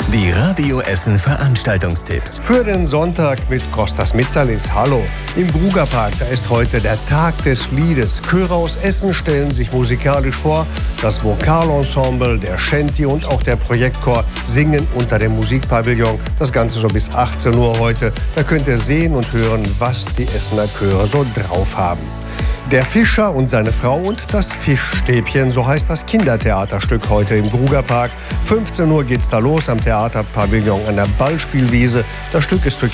Die Radio Essen Veranstaltungstipps. Für den Sonntag mit Kostas Mitsalis. Hallo. Im Grugapark, da ist heute der Tag des Liedes. Chöre aus Essen stellen sich musikalisch vor. Das Vokalensemble, der Shanty und auch der Projektchor singen unter dem Musikpavillon. Das Ganze so bis 18 Uhr heute. Da könnt ihr sehen und hören, was die Essener Chöre so drauf haben. Der Fischer und seine Frau und das Fischstäbchen, so heißt das Kindertheaterstück heute im Grugapark. 15 Uhr geht's da los am Theaterpavillon an der Ballspielwiese. Das Stück ist für